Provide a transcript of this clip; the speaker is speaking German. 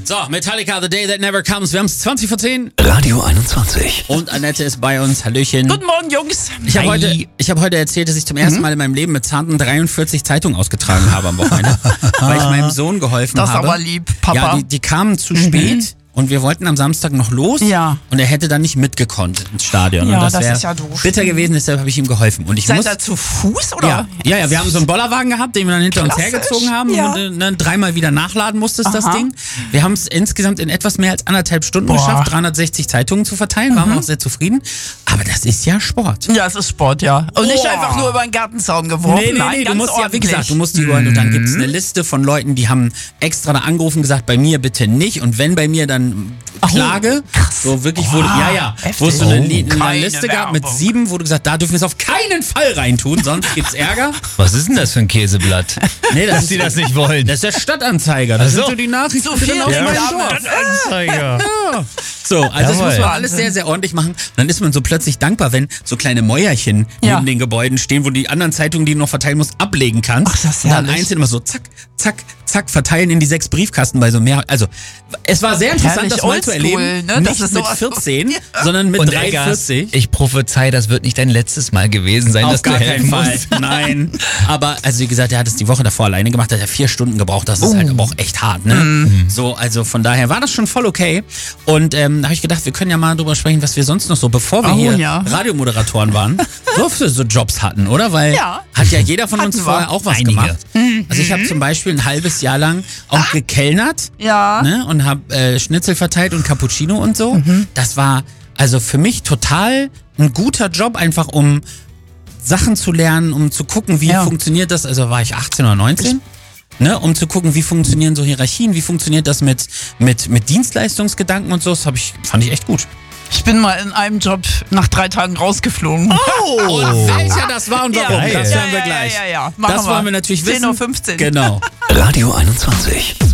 So, Metallica, The Day That Never Comes. Wir haben es 20 vor 10. Radio 21. Und Annette ist bei uns. Hallöchen. Guten Morgen, Jungs. Ich habe heute erzählt, dass ich zum ersten Mal in meinem Leben mit zarten 43 Zeitungen ausgetragen habe am Wochenende, weil ich meinem Sohn geholfen habe. Das ist aber lieb, Papa. Ja, die kamen zu spät. Und wir wollten am Samstag noch los und er hätte dann nicht mitgekonnt ins Stadion. Ja, und das ist ja doof. bitter gewesen, deshalb habe ich ihm geholfen. Und ich Seid ihr zu Fuß, oder? Ja, wir haben so einen Bollerwagen gehabt, den wir dann hinter uns Klassisch, hergezogen haben ja. und dann dreimal wieder nachladen musstest, das Ding. Wir haben es insgesamt in etwas mehr als 1,5 Stunden geschafft, 360 Zeitungen zu verteilen, waren wir auch sehr zufrieden. Aber das ist ja Sport. Ja, es ist Sport, ja. Und nicht einfach nur über den Gartenzaun geworfen. Nee, ganz du musst ordentlich. wie gesagt, du musst die Uhren und dann gibt es eine Liste von Leuten, die haben extra da angerufen und gesagt, bei mir bitte nicht und wenn bei mir, dann Klage. So wirklich, wo es so eine Liste gab mit 7, wo du gesagt, da dürfen wir es auf keinen Fall reintun, sonst gibt's Ärger. Was ist denn das für ein Käseblatt? Nee, Dass die das nicht wollen. Das ist der Stadtanzeiger. Das sind so die Nachrichten So viel aus meinem Reklame. Dorf. Stadtanzeiger. So, also das Jawohl. muss man alles sehr, sehr ordentlich machen. Und dann ist man so plötzlich dankbar, wenn so kleine Mäuerchen neben den Gebäuden stehen, wo die anderen Zeitungen, die du noch verteilen musst, ablegen kannst. Ach, das ist und dann herrlich. einzeln immer so zack, zack, zack, verteilen in die 6 Briefkasten bei so mehr. Also, es war sehr interessant, Herrlich das mal zu oldschool, erleben. ne? Das Nicht ist mit sowas- 14, sondern mit Und 43. ich prophezei, das wird nicht dein letztes Mal gewesen sein, Auf dass du gar helfen keinen Fall. musst. Nein. Aber, also wie gesagt, er hat es die Woche davor alleine gemacht, hat er 4 Stunden gebraucht. Das ist halt aber auch echt hart, ne? So, also von daher war das schon voll okay. Und da habe ich gedacht, wir können ja mal drüber sprechen, was wir sonst noch so, bevor wir hier Radiomoderatoren waren, so für so Jobs hatten, oder? Weil hat ja jeder von uns Hatten wir. vorher auch was Einige. gemacht. Also ich habe zum Beispiel ein halbes Jahr lang auch gekellnert, Ja. ne? Und habe Schnitzel verteilt und Cappuccino und so. Das war also für mich total ein guter Job, einfach um Sachen zu lernen, um zu gucken, wie funktioniert das. Also war ich 18 oder 19, ne, um zu gucken, wie funktionieren so Hierarchien, wie funktioniert das mit Dienstleistungsgedanken und so. Das fand ich echt gut. Ich bin mal in einem Job nach 3 Tagen rausgeflogen. Oh, und welcher das war und warum, das hören wir gleich. Ja. Das wollen wir natürlich wissen. 10:15 Uhr. Genau. Radio 21.